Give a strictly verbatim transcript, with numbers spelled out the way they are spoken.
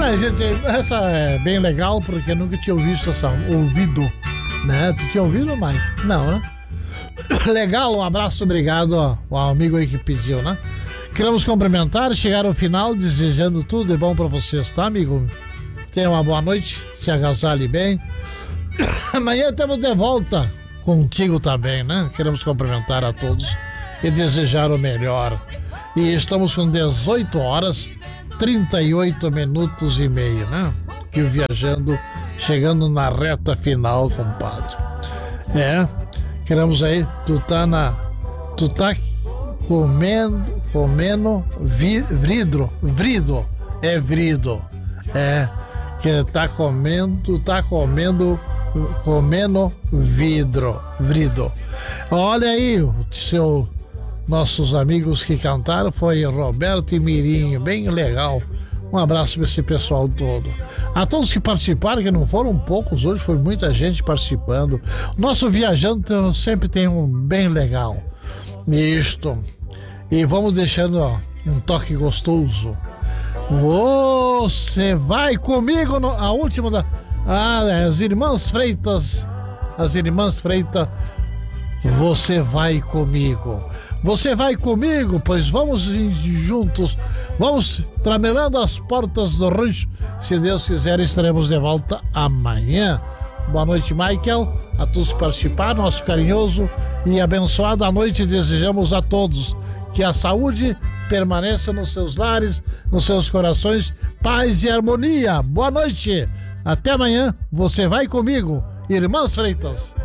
Olha, gente, essa é bem legal porque eu nunca tinha ouvido essa, ouvido, né? Tu tinha ouvido, mais? Não, né? Legal, um abraço, obrigado ó, ao amigo aí que pediu, né? Queremos cumprimentar, chegar ao final desejando tudo de bom pra vocês, tá, amigo? Tenha uma boa noite, se agasalhe bem. Amanhã estamos de volta contigo também, né? Queremos cumprimentar a todos e desejar o melhor. E estamos com dezoito horas, trinta e oito minutos e meio, né? E o Viajando chegando na reta final, compadre. É, queremos aí, tu tá na... Tu tá comendo, comendo vi, vridro, vrido, é vrido. É, que tá comendo, tu tá comendo... comendo vidro, vrido. Olha aí, o seu, nossos amigos que cantaram foi Roberto e Mirinho, bem legal. Um abraço para esse pessoal todo. A todos que participaram, que não foram poucos hoje, foi muita gente participando. Nosso Viajando sempre tem um bem legal. Isto. E vamos deixando ó, um toque gostoso. Você vai comigo no, a última da... Ah, as Irmãs Freitas, as Irmãs Freitas, você vai comigo. Você vai comigo, pois vamos juntos, vamos tramelando as portas do rancho. Se Deus quiser, estaremos de volta amanhã. Boa noite, Michael, a todos que participaram, nosso carinhoso e abençoada noite desejamos a todos. Que a saúde permaneça nos seus lares, nos seus corações, paz e harmonia. Boa noite. Até amanhã, você vai comigo, Irmãs Freitas.